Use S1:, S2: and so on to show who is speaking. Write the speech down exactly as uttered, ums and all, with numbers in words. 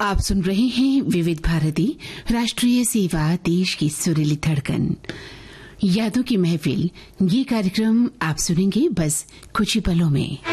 S1: आप सुन रहे हैं विविध भारती राष्ट्रीय सेवा, देश की सुरीली धड़कन, यादों की महफिल। ये कार्यक्रम आप सुनेंगे बस कुछ ही पलों में।